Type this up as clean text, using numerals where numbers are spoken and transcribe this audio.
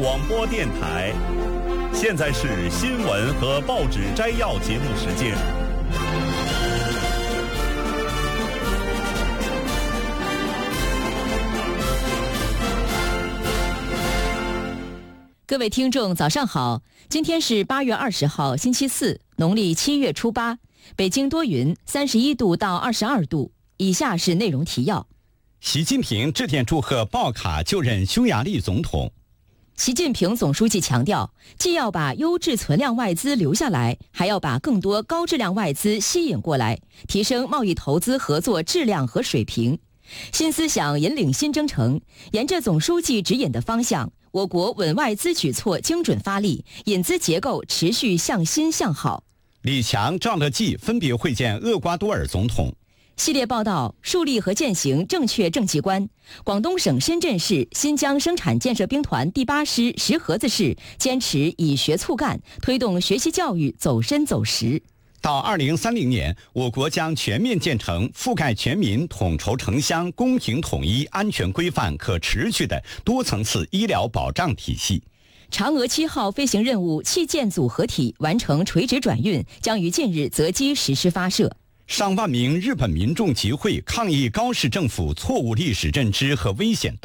广播电台。现在是新闻和报纸摘要节目时间。 各位听众早上好，今天是8月20号星期四，农历7月初8，北京多云，31度到22度。以下是内容提要。 习近平致电祝贺鲍卡就任匈牙利总统。 习近平总书记强调，既要把优质存量外资留下来，还要把更多高质量外资吸引过来，提升贸易投资合作质量和水平。新思想引领新征程，沿着总书记指引的方向，我国稳外资举措精准发力，引资结构持续向新向好。 李强、赵乐际分别会见厄瓜多尔总统。 系列报道：树立和践行正确政绩观。广东省深圳市新疆生产建设兵团第8师石河子市坚持以学促干，推动学习教育走深走实。 到2030年，我国将全面建成覆盖全民、统筹城乡、公平统一、安全规范、可持续的多层次医疗保障体系。 嫦娥7号飞行任务器件组合体完成垂直转运，将于近日择机实施发射。 上万名日本民众集会抗议高市政府错误历史认知和危险